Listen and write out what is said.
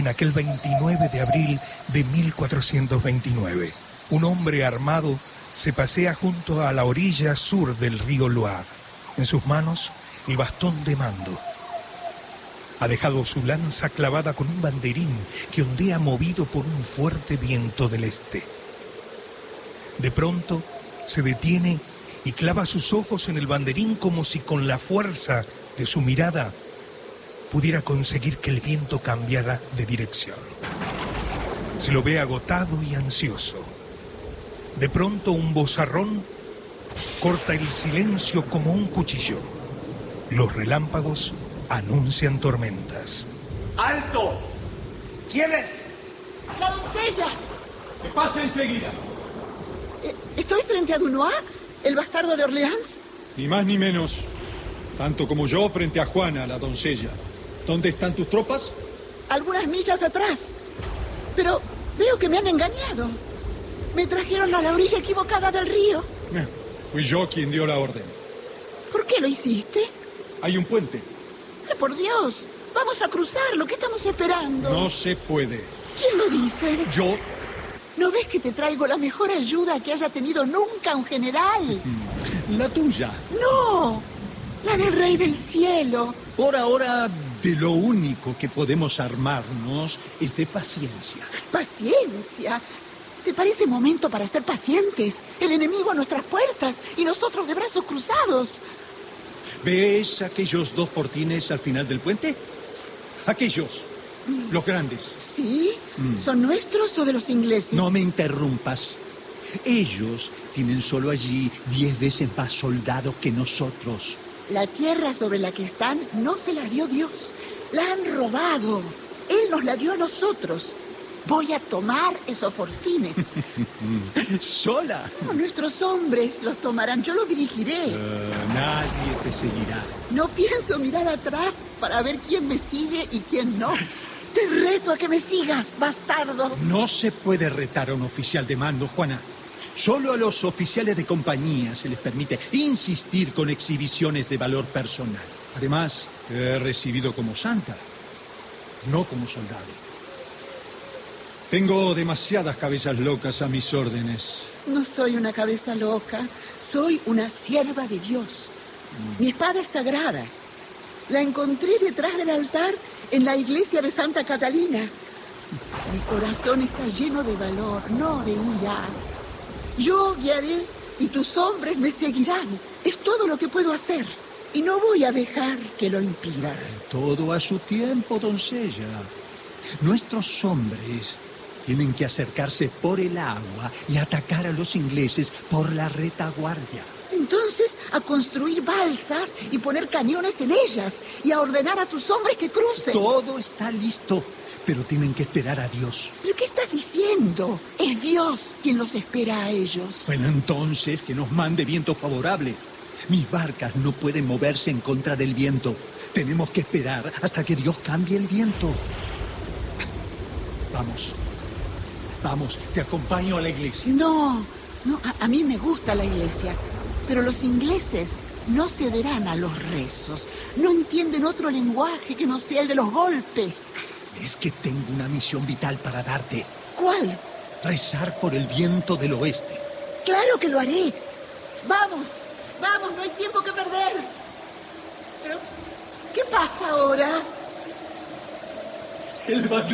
En aquel 29 de abril de 1429, un hombre armado se pasea junto a la orilla sur del río Loire. En sus manos, el bastón de mando. Ha dejado su lanza clavada con un banderín que ondea movido por un fuerte viento del este. De pronto, se detiene y clava sus ojos en el banderín como si con la fuerza de su mirada pudiera conseguir que el viento cambiara de dirección. Se lo ve agotado y ansioso. De pronto un vozarrón corta el silencio como un cuchillo. Los relámpagos anuncian tormentas. ¡Alto! ¿Quién es? ¡La doncella! ¡Que pase enseguida! ¿Estoy frente a Dunois, el bastardo de Orleans? Ni más ni menos. Tanto como yo frente a Juana, la doncella. ¿Dónde están tus tropas? Algunas millas atrás. Pero veo que me han engañado. Me trajeron a la orilla equivocada del río. Fui yo quien dio la orden. ¿Por qué lo hiciste? Hay un puente. ¡Por Dios! Vamos a cruzarlo. ¿Qué estamos esperando? No se puede. ¿Quién lo dice? Yo. ¿No ves que te traigo la mejor ayuda que haya tenido nunca un general? La tuya. ¡No! La del Rey del Cielo. Por ahora, de lo único que podemos armarnos es de paciencia. ¿Paciencia? ¿Te parece momento para estar pacientes? El enemigo a nuestras puertas y nosotros de brazos cruzados. ¿Ves aquellos dos fortines al final del puente? Aquellos, los grandes. ¿Sí? ¿Son nuestros o de los ingleses? No me interrumpas. Ellos tienen solo allí 10 veces más soldados que nosotros. La tierra sobre la que están no se la dio Dios. La han robado. Él nos la dio a nosotros. Voy a tomar esos fortines. ¿Sola? No, nuestros hombres los tomarán. Yo los dirigiré. Nadie te seguirá. No pienso mirar atrás para ver quién me sigue y quién no. Te reto a que me sigas, bastardo. No se puede retar a un oficial de mando, Juana. Solo a los oficiales de compañía se les permite insistir con exhibiciones de valor personal. Además, he recibido como santa, no como soldado. Tengo demasiadas cabezas locas a mis órdenes. No soy una cabeza loca, soy una sierva de Dios. Mi espada es sagrada. La encontré detrás del altar en la iglesia de Santa Catalina. Mi corazón está lleno de valor, no de ira. Yo guiaré y tus hombres me seguirán. Es todo lo que puedo hacer. Y no voy a dejar que lo impidas. Todo a su tiempo, doncella. Nuestros hombres tienen que acercarse por el agua y atacar a los ingleses por la retaguardia. Entonces, a construir balsas y poner cañones en ellas y a ordenar a tus hombres que crucen. Todo está listo, pero tienen que esperar a Dios. ¿Pero qué estás diciendo? Es Dios quien los espera a ellos. Bueno, entonces, que nos mande viento favorable. Mis barcas no pueden moverse en contra del viento. Tenemos que esperar hasta que Dios cambie el viento. Vamos, te acompaño a la iglesia. No, a mí me gusta la iglesia, pero los ingleses no cederán a los rezos. No entienden otro lenguaje que no sea el de los golpes. Es que tengo una misión vital para darte. ¿Cuál? Rezar por el viento del oeste. Claro que lo haré. Vamos, no hay tiempo que perder. Pero, ¿qué pasa ahora? El